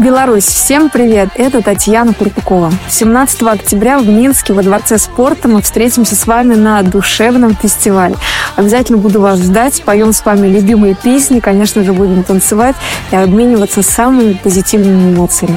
Беларусь, всем привет! Это Татьяна Курпакова. 17 октября в Минске во Дворце спорта мы встретимся с вами на душевном фестивале. Обязательно буду вас ждать, споем с вами любимые песни, конечно же, будем танцевать и обмениваться самыми позитивными эмоциями.